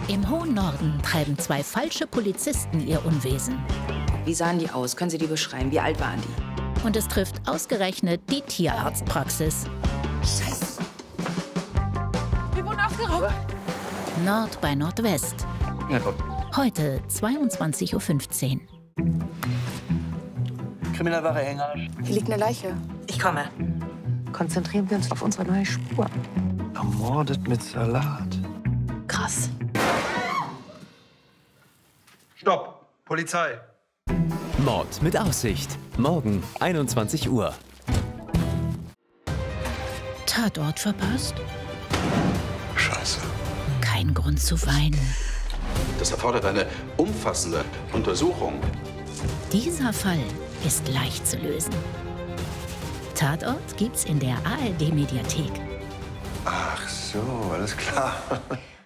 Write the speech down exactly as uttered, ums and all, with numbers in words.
Im hohen Norden treiben zwei falsche Polizisten ihr Unwesen. Wie sahen die aus? Können Sie die beschreiben? Wie alt waren die? Und es trifft ausgerechnet die Tierarztpraxis. Scheiße. Wir wurden aufgeraubt. Nord bei Nordwest. Ja, komm. Heute zweiundzwanzig Uhr fünfzehn. Kriminalware Hänger. Hier liegt eine Leiche. Ich komme. Konzentrieren wir uns auf unsere neue Spur. Ermordet mit Salat. Krass. Stopp! Polizei! Mord mit Aussicht. Morgen einundzwanzig Uhr. Tatort verpasst? Scheiße. Kein Grund zu weinen. Das erfordert eine umfassende Untersuchung. Dieser Fall ist leicht zu lösen. Tatort gibt's in der A R D-Mediathek. Ach so, alles klar.